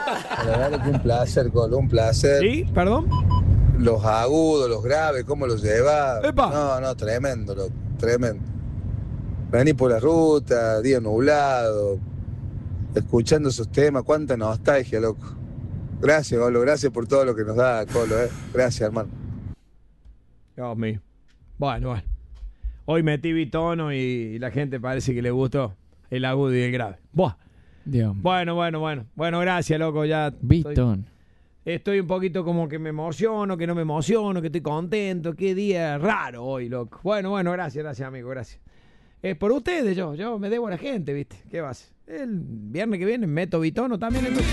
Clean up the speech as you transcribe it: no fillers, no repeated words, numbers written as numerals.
La verdad que un placer, Colo, un placer. ¿Sí? ¿Perdón? Los agudos, los graves, cómo los lleva. ¡Epa! No, tremendo, loco, tremendo. Vení por la ruta, día nublado, escuchando esos temas, cuánta nostalgia, loco. Gracias, Colo, gracias por todo lo que nos da, Colo, Gracias, hermano. Dios mío. Bueno. Hoy metí bitono y la gente parece que le gustó el agudo y el grave. Buah. Dios. Bueno. Bueno, gracias, loco. Ya Bitón. estoy un poquito como que me emociono, que no me emociono, que estoy contento. Qué día raro hoy, loco. Bueno, gracias, amigo, gracias. Es por ustedes, yo me debo a la gente, ¿viste? ¿Qué vas? El viernes que viene meto bitono también, entonces.